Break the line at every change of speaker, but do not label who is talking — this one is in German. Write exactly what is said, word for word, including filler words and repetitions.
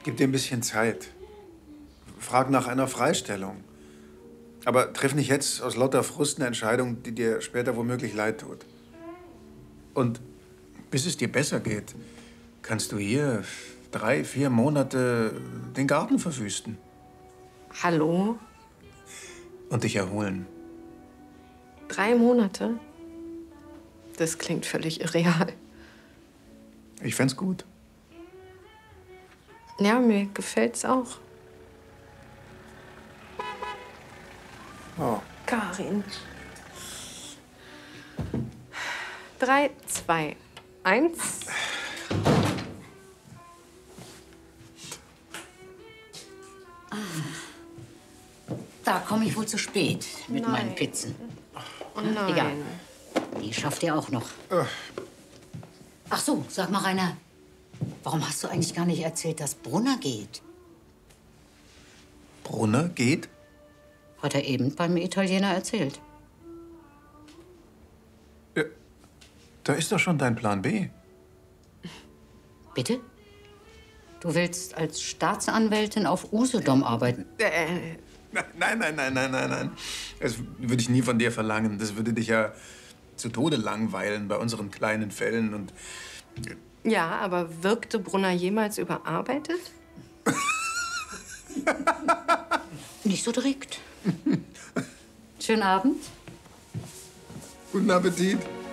Gib dir ein bisschen Zeit. Frag nach einer Freistellung. Aber treff nicht jetzt aus lauter Frust eine Entscheidung, die dir später womöglich leid tut. Und bis es dir besser geht, kannst du hier drei, vier Monate den Garten verwüsten.
Hallo?
Und dich erholen.
Drei Monate? Das klingt völlig irreal.
Ich fänd's gut.
Ja, mir gefällt's auch.
Oh.
Karin. Drei, zwei, eins.
Ah. Da komme ich wohl zu spät mit
Nein.
meinen Pizzen.
Oh nein.
Egal. Die schafft ihr auch noch. Ach so, sag mal, Rainer, warum hast du eigentlich gar nicht erzählt, dass Brunner geht?
Brunner geht?
Hat er eben beim Italiener erzählt.
Ja, da ist doch schon dein Plan B.
Bitte? Du willst als Staatsanwältin auf Usedom arbeiten?
Äh,
Nein, nein, nein, nein, nein, nein. Das würde ich nie von dir verlangen. Das würde dich ja zu Tode langweilen bei unseren kleinen Fällen. Und
ja, aber wirkte Brunner jemals überarbeitet?
Nicht so direkt. Schönen Abend.
Guten Appetit.